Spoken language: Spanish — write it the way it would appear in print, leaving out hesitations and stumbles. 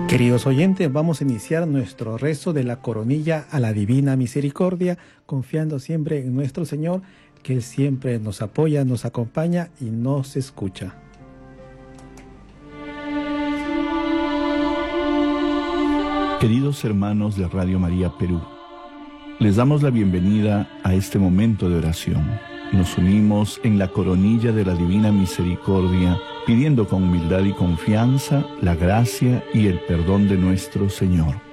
Queridos oyentes, vamos a iniciar nuestro rezo de la coronilla a la Divina Misericordia, confiando siempre en nuestro Señor, que Él siempre nos apoya, nos acompaña y nos escucha. Queridos hermanos de Radio María Perú, les damos la bienvenida a este momento de oración. Nos unimos en la coronilla de la Divina Misericordia, pidiendo con humildad y confianza la gracia y el perdón de nuestro Señor.